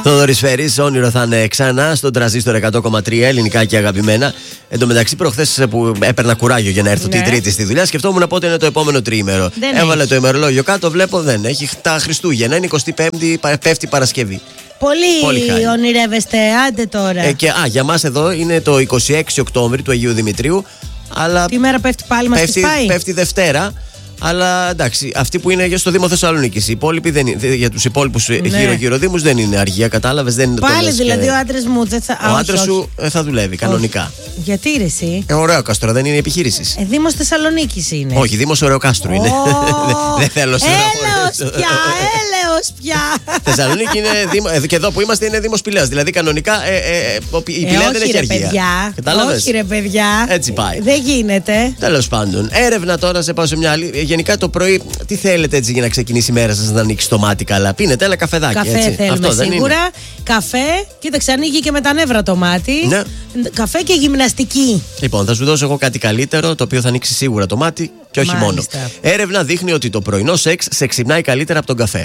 Θοδωρής Φέρης, όνειρο θα είναι ξανά στον τραζίστορ 100,3 ελληνικά και αγαπημένα. Εν τω μεταξύ, προχθές που έπαιρνα κουράγιο για να έρθω την Τρίτη στη δουλειά, σκεφτόμουν πότε είναι το επόμενο τριήμερο. Έβαλε το ημερολόγιο κάτω, βλέπω δεν έχει. Τα Χριστούγεννα είναι 25η, πέφτει Παρασκευή. Πολύ ονειρεύεστε, άντε τώρα. Για μας εδώ είναι το 26 Οκτώβρη του Αγίου Δημητρίου. Αλλά τι μέρα πέφτει πάλι, μας τη πάει. Πέφτει Δευτέρα. Αλλά εντάξει, αυτοί που είναι στο Δήμο Θεσσαλονίκης, οι υπόλοιποι δεν είναι, για τους υπόλοιπους γύρω-γύρω Δήμους δεν είναι αργία, κατάλαβες, δεν είναι το πάλι δηλαδή ο άντρας μου δεν θα. Ο άντρας σου θα δουλεύει κανονικά. Γιατί ρε εσύ? Ωραίο Κάστρο, δεν είναι επιχείρηση. Δήμος Θεσσαλονίκης είναι. Όχι, Δήμος Ωραίο Κάστρο είναι. Δεν θέλω να έλεος πια. Θεσσαλονίκη είναι και εδώ που είμαστε είναι Δήμος Πηλαίας. Δηλαδή κανονικά η Πηλαία δεν έχει αργία. Όχι ρε παιδιά. Έτσι πάει. Δεν γίνεται. Τέλος πάντων. Έρευνα τώρα, σε πάω σε μια άλλη. Γενικά το πρωί, τι θέλετε έτσι για να ξεκινήσει η μέρα σας, να ανοίξει το μάτι καλά? Πίνετε ένα καφεδάκι. Καφέ έτσι. θέλουμε αυτό σίγουρα. Καφέ, κοίταξε, ανοίγει και με τα νεύρα το μάτι. Ναι. Καφέ και γυμναστική. Λοιπόν, θα σου δώσω εγώ κάτι καλύτερο, το οποίο θα ανοίξει σίγουρα το μάτι και όχι μόνο. Έρευνα δείχνει ότι το πρωινό σεξ σε ξυπνάει καλύτερα από τον καφέ.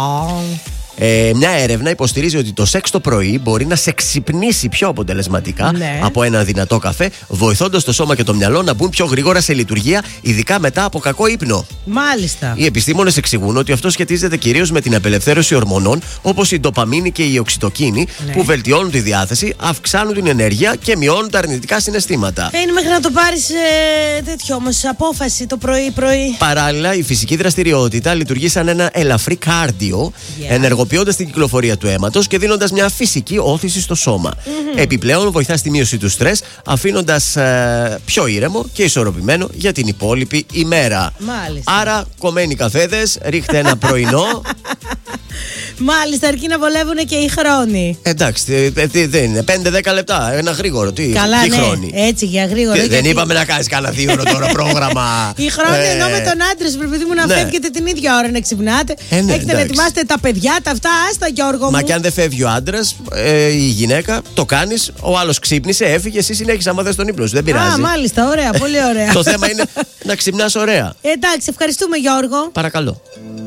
Μια έρευνα υποστηρίζει ότι το σεξ το πρωί μπορεί να σε ξυπνήσει πιο αποτελεσματικά από ένα δυνατό καφέ, βοηθώντας το σώμα και το μυαλό να μπουν πιο γρήγορα σε λειτουργία, ειδικά μετά από κακό ύπνο. Μάλιστα. Οι επιστήμονες εξηγούν ότι αυτό σχετίζεται κυρίως με την απελευθέρωση ορμονών όπως η ντοπαμίνη και η οξυτοκίνη, που βελτιώνουν τη διάθεση, αυξάνουν την ενέργεια και μειώνουν τα αρνητικά συναισθήματα. Είναι μέχρι να το πάρεις τέτοιο όμως απόφαση το πρωί-πρωί. Παράλληλα, η φυσική δραστηριότητα λειτουργεί σαν ένα ελαφρύ κάρντιο, ενεργοποιώντας την κυκλοφορία του αίματος και δίνοντας μια φυσική όθηση στο σώμα. Επιπλέον, βοηθά στη μείωση του στρες, αφήνοντας πιο ήρεμο και ισορροπημένο για την υπόλοιπη ημέρα. Μάλιστα. Άρα, κομμένοι καφέδες, ρίχτε ένα πρωινό. Μάλιστα, αρκεί να βολεύουν και οι χρόνοι. Εντάξει, δεν είναι. 5-10 λεπτά, ένα γρήγορο. Καλά, χρόνοι. Έτσι, για γρήγορο. Δεν είπαμε να κάνεις κανένα 2 ώρο τώρα πρόγραμμα. Οι χρόνοι ενώ με τον άντρα σου, παιδί μου, να φεύγετε την ίδια ώρα να ξυπνάτε. Έχετε να ετοιμάσετε τα παιδιά, τα αυτά, άστα Γιώργο μου. Μα και αν δεν φεύγει ο άντρας, η γυναίκα, το κάνεις, ο άλλος ξύπνησε, έφυγε, εσύ συνέχισε άμα θες τον ύπνο σου. Δεν πειράζει. Μάλιστα, ωραία, πολύ ωραία. Το θέμα είναι να ξυπνάς ωραία. Εντάξει, ευχαριστούμε Γιώργο. Παρακαλώ.